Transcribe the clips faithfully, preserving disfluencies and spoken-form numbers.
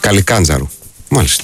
Καλικάντζαρου. Μάλιστα.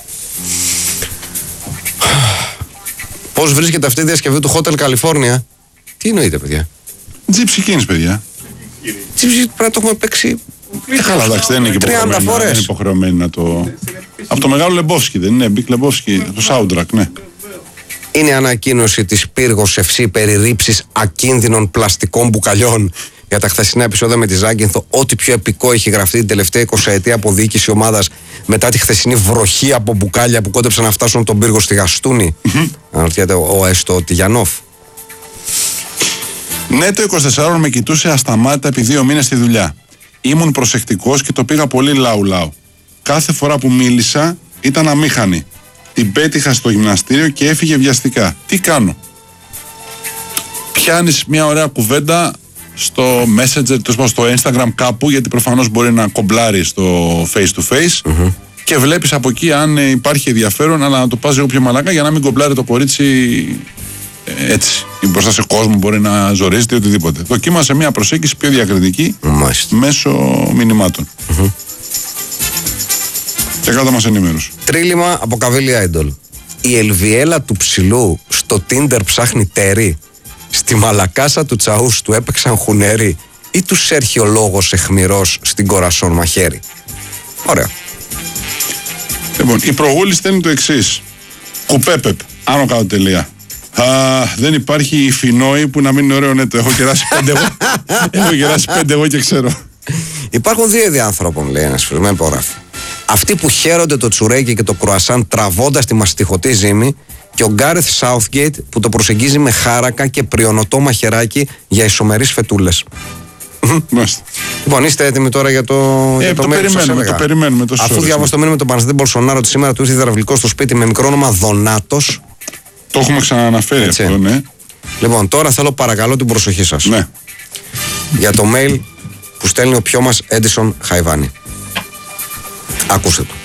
Πώς βρίσκεται αυτή η διασκευή του Hotel California? Τι εννοείται, παιδιά? Gypsy Kings, παιδιά. Gypsy πρέπει να το έχουμε παίξει. Ε, καλά, εντάξει, δεν είναι τριάντα φορές. Είναι υποχρεωμένοι να το. Από το μεγάλο Λεμπόφσκι, δεν είναι? Μπικ Λεμπόφσκι, το soundtrack, ναι. Είναι η ανακοίνωση της Πύργος Ευσύ περί ρήψης ακίνδυνων πλαστικών μπουκαλιών για τα χθεσινά επεισόδια με τη Ζάγκυνθο. Ό,τι πιο επικό έχει γραφτεί την τελευταία εικοσαετία από διοίκηση ομάδας μετά τη χθεσινή βροχή από μπουκάλια που κόντεψαν να φτάσουν τον πύργο στη Γαστούνη. Mm-hmm. Αναρωτιέται ο Έστω Τιγιανόφ. Ναι, το εικοσιτέσσερα με κοιτούσε ασταμάτητα επί δύο μήνες στη δουλειά. Ήμουν προσεκτικός και το πήγα πολύ λαου-λαου. Κάθε φορά που μίλησα ήταν αμήχανη. Την πέτυχα στο γυμναστήριο και έφυγε βιαστικά. Τι κάνω? Πιάνεις μια ωραία κουβέντα στο Messenger, στο Instagram κάπου, γιατί προφανώς μπορεί να κομπλάρει στο face to face mm-hmm. και βλέπεις από εκεί αν υπάρχει ενδιαφέρον, αλλά να το πας λίγο πιο μαλάκα για να μην κομπλάρει το κορίτσι έτσι. Ή μπροστά σε κόσμο μπορεί να ζορίζεται ή οτιδήποτε. Δοκίμασε μια προσέγγιση πιο διακριτική Μάλιστα. μέσω μηνυμάτων. Mm-hmm. Και κάτω μας ενήμερους. Τρίλημα από Καβέλη Άιντολ. Η Ελβιέλα του ψηλού στο Tinder ψάχνει τέρι. Στη μαλακάσα του Τσαούς του έπαιξαν χουνέρι ή του έρχει ο λόγος εχμηρός στην Κορασόν μαχαίρι? Ωραία. Λοιπόν, η προγούλη στέλνει το εξής. Κουπέπεπ, άνω κάτω τελεία. Α, δεν υπάρχει φινόη που να μην είναι ωραίο νέτο. Έχω κεράσει πέντε εγώ. Έχω κεράσει πέντε εγώ και ξέρω. Υπάρχουν δύο είδη άνθρωπων, λέει ένας φίλος, με υπογράφει. Αυτοί που χαίρονται το τσουρέκι και το κρουασάν τραβώντας τη μαστιχωτή ζύμη, και ο Γκάρεθ Σάουθγκέιτ που το προσεγγίζει με χάρακα και πριονοτό μαχαιράκι για ισομερείς φετούλες. Λοιπόν, είστε έτοιμοι τώρα για το, ε, για το, το περιμένουμε, το περιμένουμε. Το Αφού διαβάσω το μήνυμα με τον Παναστή Μπολσονάρο ότι σήμερα του ήρθε υδραυλικό στο σπίτι με μικρό όνομα Δονάτος. Το έχουμε ξανααναφέρει αυτό, ναι. Λοιπόν, τώρα θέλω παρακαλώ την προσοχή σας. Ναι. Για το mail που στέλνει ο πιο μας Έντισον Χαϊβάνη. Ακούστε το.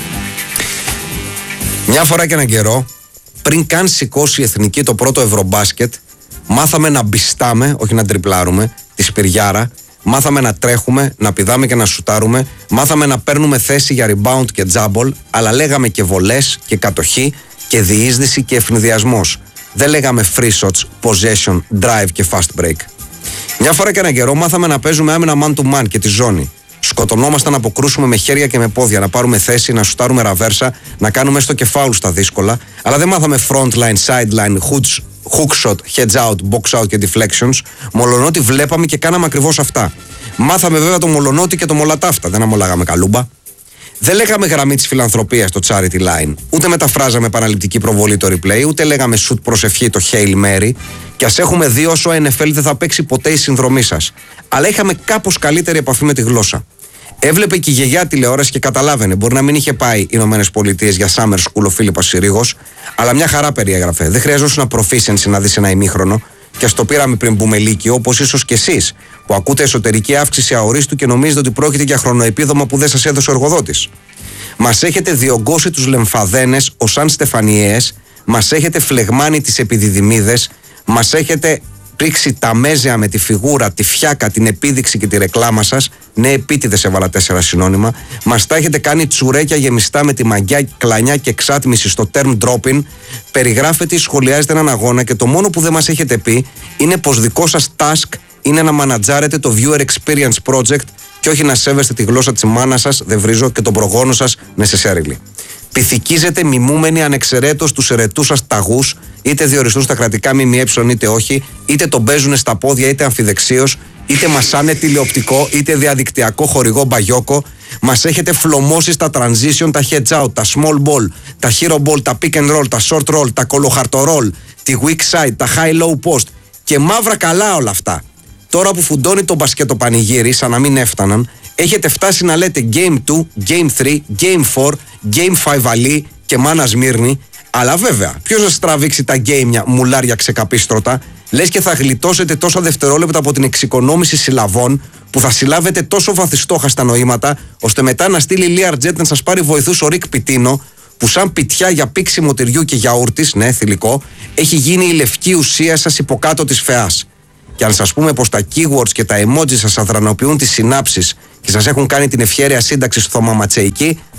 Μια φορά και έναν καιρό, πριν καν σηκώσει η Εθνική το πρώτο Ευρωμπάσκετ, μάθαμε να μπιστάμε, όχι να τριπλάρουμε, τη σπυριάρα. Μάθαμε να τρέχουμε, να πηδάμε και να σουτάρουμε. Μάθαμε να παίρνουμε θέση για rebound και τζάμπολ, αλλά λέγαμε και βολές και κατοχή και διείσδυση και ευνηδιασμός. Δεν λέγαμε free shots, possession, drive και fast break. Μια φορά και έναν καιρό μάθαμε να παίζουμε άμυνα man to man και τη ζώνη. Σκοτωνόμασταν να αποκρούσουμε με χέρια και με πόδια, να πάρουμε θέση, να σουτάρουμε ραβέρσα, να κάνουμε έστω και φάουλ στα δύσκολα, αλλά δεν μάθαμε frontline, sideline, hook shot, heads out, box out και deflections, μολονότι βλέπαμε και κάναμε ακριβώς αυτά. Μάθαμε βέβαια το μολονότι και το μολατάφτα, δεν αμολάγαμε καλούμπα. Δεν λέγαμε γραμμή της φιλανθρωπίας το charity line, ούτε μεταφράζαμε επαναληπτική προβολή το replay, ούτε λέγαμε shoot προσευχή το Hail Mary, και ας έχουμε δει όσο ο N F L δεν θα παίξει ποτέ η συνδρομή σας. Αλλά είχαμε κάπως καλύτερη επαφή με τη γλώσσα. Έβλεπε και η γιαγιά τηλεόραση και καταλάβαινε. Μπορεί να μην είχε πάει οι Ηνωμένες Πολιτείες για summer school ο Φίλιππας Συρίγος, αλλά μια χαρά περιέγραφε. Δεν χρειαζόταν proficiency να δεις ένα ημίχρονο, και ας το πήραμε πριν μπούμε λύκειο, όπως ίσως και εσείς, που ακούτε εσωτερική αύξηση αορίστου και νομίζετε ότι πρόκειται για χρονοεπίδομα που δεν σας έδωσε ο εργοδότης. Μας έχετε διωγγώσει τους λεμφαδένες ως αν στεφανιές, μας έχετε φλεγμάνει τις επιδιδημίδες, μας έχετε ρίξει τα μέζεα με τη φιγούρα, τη φιάκα, την επίδειξη και τη ρεκλάμα σας. Ναι, επίτηδες έβαλα τέσσερα συνώνυμα. Μας τα έχετε κάνει τσουρέκια γεμιστά με τη μαγιά, κλανιά και εξάτμιση στο term dropping. Περιγράφετε ή σχολιάζετε έναν αγώνα και το μόνο που δεν μας έχετε πει είναι πως δικό σας task είναι να μανατζάρετε το Viewer Experience Project και όχι να σέβεστε τη γλώσσα της μάνας σας, δεν βρίζω, και τον προγόνο σας necessarily. Πυθικίζετε μιμούμενοι ανεξαιρέτως τους ερετούς σας ταγούς, είτε διοριστούν στα κρατικά ΜΜΕ είτε όχι, είτε τον παίζουν στα πόδια είτε αμφιδεξίως, είτε μασάνε τηλεοπτικό είτε διαδικτυακό χορηγό μπαγιόκο. Μας έχετε φλωμώσει στα transition, τα heads out, τα small ball, τα hero ball, τα pick and roll, τα short roll, τα κολοχαρτορόλ, τη weak side, τα high low post και μαύρα καλά όλα αυτά. Τώρα που φουντώνει το μπασκέτο πανηγύρι σαν να μην έφταναν, έχετε φτάσει να λέτε Game two, Game three, Game four, Game five αλή και μάνα Σμύρνη. Αλλά βέβαια, ποιος θα στραβήξει τα γκέιμια μουλάρια ξεκαπίστρωτα, λες και θα γλιτώσετε τόσα δευτερόλεπτα από την εξοικονόμηση συλλαβών που θα συλλάβετε τόσο βαθιστόχαστα νοήματα, ώστε μετά να στείλει Λίαρ Τζέτ να σας πάρει βοηθούς ο Ρικ Πιτίνο, που σαν πιτιά για πήξιμο τυριού και γιαούρτης, ναι, θηλυκό, έχει γίνει η λευκή ουσία σας υποκάτω της φεάς. Και αν σας πούμε πως τα keywords και τα emojis σας αδρανοποιούν τις συνάψεις και σας έχουν κάνει την ευχέρεια σύνταξη στο θωμαματσεϊκή,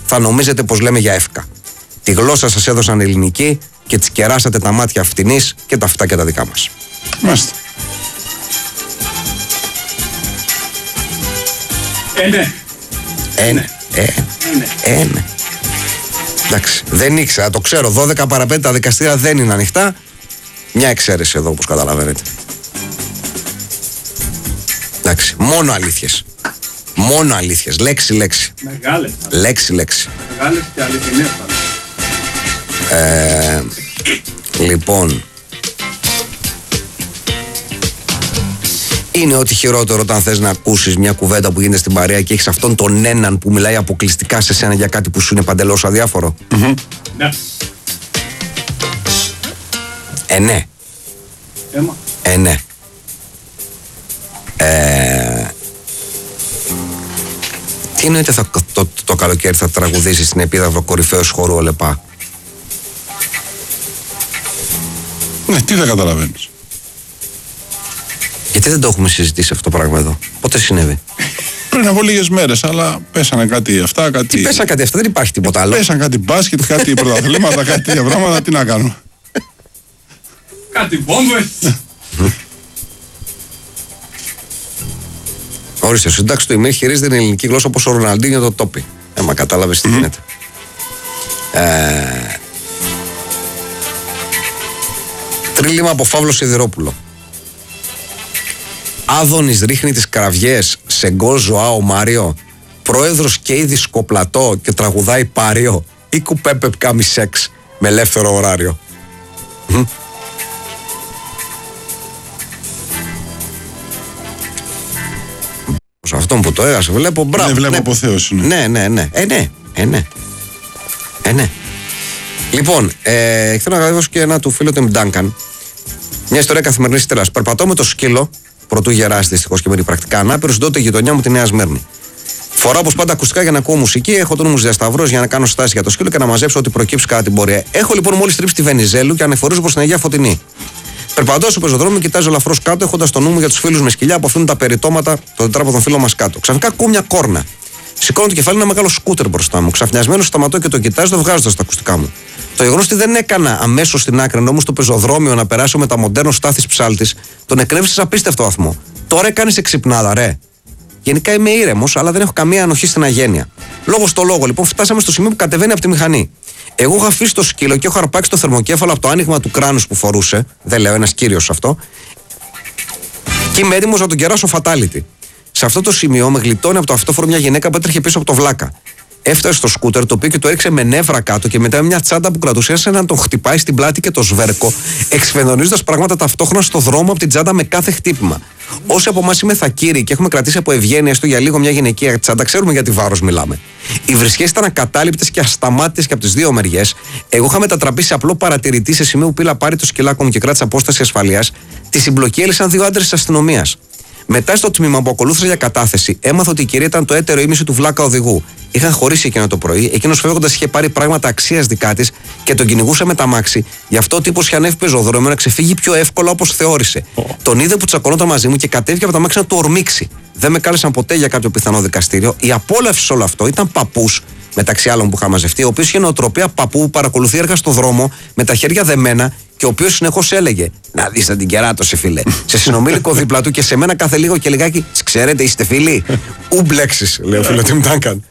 θα νομίζετε πως λέμε για εύκα. Τη γλώσσα σας έδωσαν ελληνική και τις κεράσατε τα μάτια φτηνής και τα αυτά και τα δικά μας. Μάλιστα. Ε, ναι. Ε, ναι. Ε, ε, ναι. Εντάξει, δεν ήξερα, το ξέρω. δώδεκα παρά πέντε τα δικαστήρια δεν είναι ανοιχτά. Μια εξαίρεση εδώ, όπως καταλαβαίνετε. Εντάξει, μόνο αλήθειες. Μόνο αλήθειες. Λέξη, λέξη. Μεγάλες. Λέξη, λέξη. Μεγάλες και αληθινές. Ε, λοιπόν. Είναι ό,τι χειρότερο όταν θες να ακούσεις μια κουβέντα που γίνεται στην παρέα και έχεις αυτόν τον έναν που μιλάει αποκλειστικά σε σένα για κάτι που σου είναι παντελώς αδιάφορο. Mm-hmm. Ναι. Ε, ναι. Έμα. Ε, ναι. Ε, τι εννοείται θα, το, το, το καλοκαίρι θα τραγουδήσεις στην Επίδαυρο κορυφαίος χορού ΟΛΕΠΑ? Ναι, τι δεν καταλαβαίνεις? Γιατί δεν το έχουμε συζητήσει αυτό το πράγμα εδώ? Πότε συνέβη? Πριν από λίγες μέρες, αλλά πέσανε κάτι αυτά, κάτι... Τι πέσανε κάτι αυτά, δεν υπάρχει τίποτα άλλο. Πέσανε κάτι μπάσκετ, κάτι πρωταθλήματα, κάτι τέτοια πράγματα, τι να κάνουμε. Κάτι βόμβες. Ορίστε, στο συντάξει του email χειρίζεται την ελληνική γλώσσα όπως ο Ροναλντίνιο το τόπι. Ε, μα κατάλαβες τι γίνεται. Ε, τρίλημα από Φαύλο Σιδηρόπουλο. Άδωνης ρίχνει τις κραυγές σε γκολ Ζωάο Μάριο. Πρόεδρος και ήδη σκοπλατό και τραγουδάει Πάριο. Ή κουπέπεπ κάμι σεξ με ελεύθερο ωράριο. Σε αυτόν που το έγραψε βλέπω μπράβο. Ναι, βλέπω αποθέωση. Ναι, ναι, ναι. Ε, ναι. Ε, ναι. Ε, ναι. Λοιπόν, ε, θέλω να γράψω και ένα του φίλου του Ντάνκαν. Μια ιστορία καθημερινής τρέλας. Περπατώ με το σκύλο, πρωτού γεράσει δυστυχώς και με πρακτικά ανάπηρος, τότε η γειτονιά μου τη Νέα Σμύρνη. Φοράω όπως πάντα ακουστικά για να ακούω μουσική, έχω τον νου μου διασταυρός για να κάνω στάση για το σκύλο και να μαζέψω ό,τι προκύψει κατά την πορεία. Έχω λοιπόν μόλις τρίψει τη Βενιζέλου και ανεφορίζω προς την Αγία Φωτεινή. Περπατώ στο πεζοδρόμιο, κοιτάζω ελαφρώς κάτω, έχοντας το νου μου για τους φίλους με σκυλιά που αφήνουν τα περιτώματα των τετράποδων φίλων μας κάτω. Ξαφνικά ακούω μια κόρνα. Σηκώνω το κεφάλι, ένα μεγάλο σκούτερ μπροστά μου. Ξαφνιασμένο σταματώ και το κοιτάζω, το βγάζοντας τα ακουστικά μου. Το γεγονός ότι δεν έκανα αμέσως στην άκρη, ενώ στο πεζοδρόμιο να περάσω με τα μοντέρνο στάθης ψάλτης, τον εκνεύρισε σε απίστευτο βαθμό. Τώρα έκανες εξυπνάδα, ρε. Γενικά είμαι ήρεμος, αλλά δεν έχω καμία ανοχή στην αγένεια. Λόγω στο λόγο, λοιπόν, φτάσαμε στο σημείο που κατεβαίνει από τη μηχανή. Εγώ έχω αφήσει το σκύλο και έχω αρπάξει το θερμοκέφαλο από το άνοιγμα του κράνους που φορούσε. Δεν λέω, ένας κύριος αυτό. Και είμαι έτοιμος να τον κεράσω fatality. Σε αυτό το σημείο με γλιτώνει από το αυτόφορο μια γυναίκα που έτρεχε πίσω από το βλάκα. Έφτασε στο σκούτερ, το οποίο και το έριξε με νεύρα κάτω και μετά με μια τσάντα που κρατούσε σαν να τον χτυπάει στην πλάτη και το σβέρκο, εξφενδονίζοντας πράγματα ταυτόχρονα στο δρόμο από την τσάντα με κάθε χτύπημα. Όσοι από εμάς είμαι θακύροι και έχουμε κρατήσει από ευγένεια έστω για λίγο μια γυναικεία τσάντα, ξέρουμε για τι βάρος μιλάμε. Οι βρισιές ήταν ακατάληπτες και ασταμάτητες και από τις δύο μεριές. Εγώ είχα μετατραπεί σε απλό παρατηρητή σε σημείο που πήλα πάρει το σκυλάκο μου και κράτησε απόσταση ασφαλείας. Τη συμπλοκή έλυσαν δύο άντρες της αστυνομίας. Μετά στο τμήμα που ακολούθησε για κατάθεση, έμαθα ότι η κυρία ήταν το έτερο ήμιση του βλάκα οδηγού. Είχαν χωρίσει εκείνο το πρωί, εκείνος φεύγοντας είχε πάρει πράγματα αξίας δικά της και τον κυνηγούσε με τα μάξι. Γι' αυτό ο τύπος είχε ανέβει πεζοδρόμιο να ξεφύγει πιο εύκολα όπως θεώρησε. Oh. Τον είδε που τσακωνόταν μαζί μου και κατέβηκε από τα μάξι να το ορμήξει. Δεν με κάλεσαν ποτέ για κάποιο πιθανό δικαστήριο. Η απόλαυση σε όλο αυτό ήταν παππούς, μεταξύ άλλων που είχα μαζευτεί, ο οποίος είχε νοοτροπία παππού που παρακολουθεί έργα στο δρόμο με τα χέρια δεμένα και ο οποίος συνεχώς έλεγε: να δεις να την κεράτωσε, φίλε. Σε συνομήλικο δίπλα του και σε μένα κάθε λίγο και λιγάκι: ξέρετε, είστε φίλοι. Ου μπλέξεις, λέει ο φίλος του Ντάνκαν.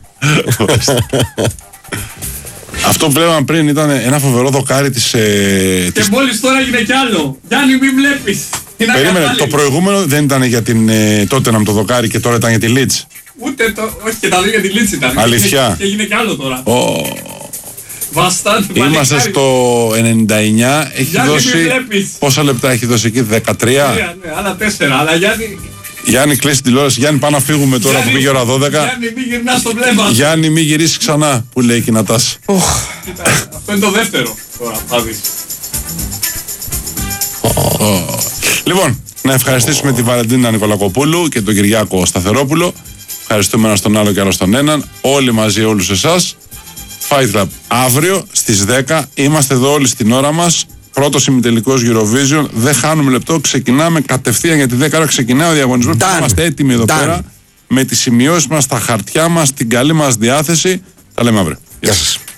Αυτό που βλέπαμε πριν ήταν ένα φοβερό δοκάρι της. Ε, και της... μόλις τώρα έγινε κι άλλο. Γιάννη, μην βλέπεις. Περίμενε, το προηγούμενο δεν ήταν για την ε, τότε να το δοκάρι και τώρα ήταν για τη Λίτς. Ούτε το. Όχι, και τα δύο για τη Λίτς ήταν. Αλήθεια. Και έγινε κι άλλο τώρα. Oh. Βαστάτε, είμαστε στο ενενήντα εννιά. Έχει Γιάννη, δώσει. Πόσα λεπτά έχει δώσει εκεί, δεκατρία. Ναι, ναι, άλλα τέσσερα. Αλλά Γιάννη. Γιάννη, κλείσει την τηλεόραση. Γιάννη, πάμε να φύγουμε τώρα Γιάννη, που πήγε ώρα δώδεκα. Γιάννη, μην γυρνάς στο βλέμμα. Γιάννη, μην γυρίσει ξανά, που λέει η Κινατάς. Oh. Αυτό είναι το δεύτερο. Τώρα θα δεις. Oh. Λοιπόν, να ευχαριστήσουμε oh. τη Βαλεντίνα Νικολακοπούλου και τον Κυριάκο Σταθερόπουλο. Ευχαριστούμε ένα στον άλλο και άλλο στον έναν. Όλοι μαζί, όλους εσάς. Fight Club αύριο στις δέκα. Είμαστε εδώ όλοι στην ώρα μας. Πρώτος ημιτελικός Eurovision. Δεν χάνουμε λεπτό. Ξεκινάμε κατευθείαν για τη δέκα ώρα. Ξεκινάει ο διαγωνισμός. Είμαστε έτοιμοι εδώ Done. πέρα με τις σημειώσεις μας, τα χαρτιά μας, την καλή μας διάθεση. Τα λέμε αύριο. Γεια σας.